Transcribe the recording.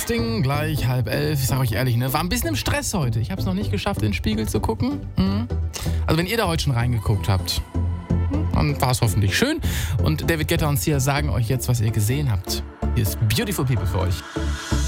Das Ding gleich 10:30. Ich sag euch ehrlich, war ein bisschen im Stress heute. Ich habe es noch nicht geschafft, in den Spiegel zu gucken. Also wenn ihr da heute schon reingeguckt habt, dann war es hoffentlich schön. Und David Guetta und Sia sagen euch jetzt, was ihr gesehen habt. Hier ist Beautiful People für euch.